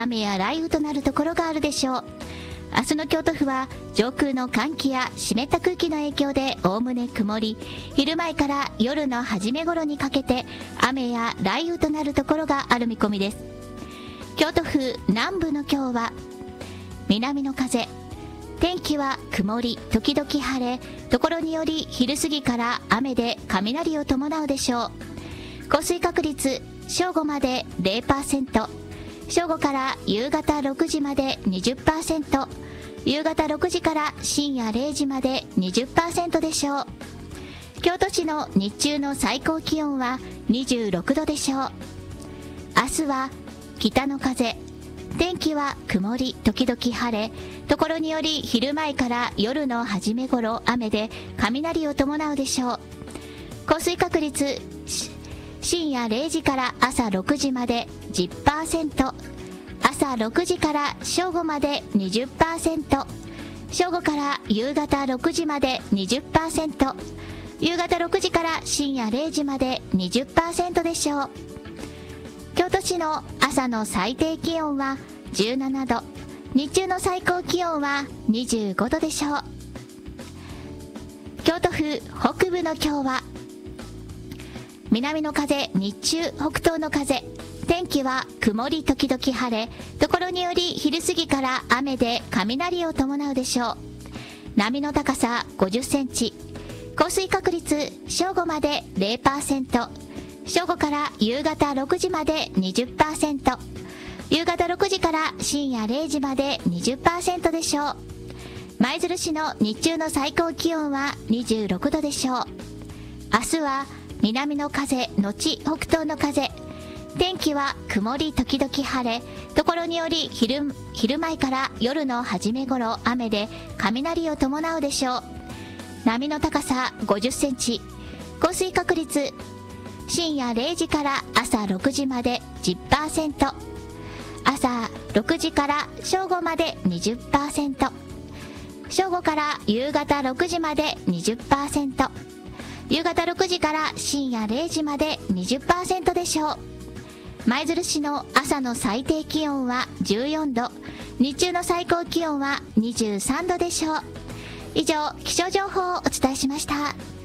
雨や雷雨となるところがあるでしょう。明日の京都府は上空の寒気や湿った空気の影響でおおむね曇り、昼前から夜の初め頃にかけて雨や雷雨となるところがある見込みです。京都府南部の今日は南の風、天気は曇り時々晴れ、ところにより昼過ぎから雨で雷を伴うでしょう。降水確率正午まで 0%、正午から夕方6時まで 20%、夕方6時から深夜0時まで 20% でしょう。京都市の日中の最高気温は26度でしょう。明日は北の風、天気は曇り時々晴れ、ところにより昼前から夜の初め頃雨で雷を伴うでしょう。降水確率深夜0時から朝6時まで 10%、朝6時から正午まで 20%、正午から夕方6時まで 20%、夕方6時から深夜0時まで 20% でしょう。京都市の朝の最低気温は17度、日中の最高気温は25度でしょう。京都府北部の今日は南の風、日中北東の風、天気は曇り時々晴れ、ところにより昼過ぎから雨で雷を伴うでしょう。波の高さ50センチ、降水確率正午まで 0%、正午から夕方6時まで 20%、夕方6時から深夜0時まで 20% でしょう。舞鶴市の日中の最高気温は26度でしょう。明日は南の風のち北東の風、天気は曇り時々晴れ、ところにより昼前から夜の初め頃雨で雷を伴うでしょう。波の高さ50センチ、降水確率深夜0時から朝6時まで 10%、朝6時から正午まで 20%、正午から夕方6時まで 20%、夕方6時から深夜0時まで 20% でしょう。舞鶴市の朝の最低気温は14度、日中の最高気温は23度でしょう。以上、気象情報をお伝えしました。